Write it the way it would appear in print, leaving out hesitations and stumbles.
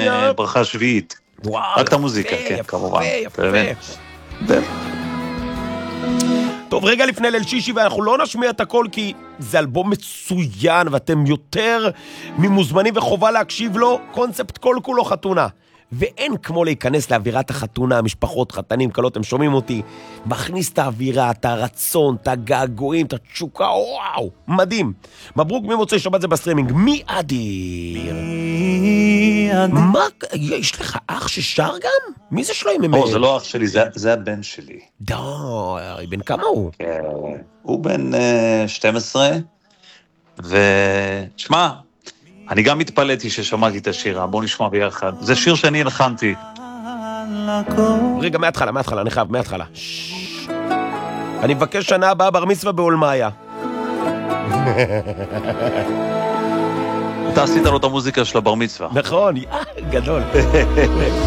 ברכה שביעית. רק את המוזיקה, כן, כמובן. יפה. טוב, רגע לפני ליל שישי, ואנחנו לא נשמיע את הכל, כי זה אלבום מצוין, ואתם יותר ממוזמנים וחובה להקשיב לו, קונספט כל כולו חתונה. ואין כמו להיכנס לאווירת החתונה, המשפחות, חתנים, קלות, הם שומעים אותי, מכניס את האווירה, את הרצון, את הגעגועים, את התשוקה, וואו, מדהים. מברוק, מי מוצא שבת זה בסטרימינג? מי אדיר? מה, יש לך אח ששר גם? מי זה שלו עם... זה לא אח שלי, זה הבן שלי. די, בן כמה הוא? הוא בן 12, ושמע, אני גם התפלאתי ששמעתי את השירה, בוא נשמע ביחד. זה שיר שאני הלחנתי. רגע, מההתחלה, אני חייב, מההתחלה. אני מבקש שנה הבאה בר מצווה באולמיה. אתה עשית לו את המוזיקה של הבר מצווה. נכון, גדול.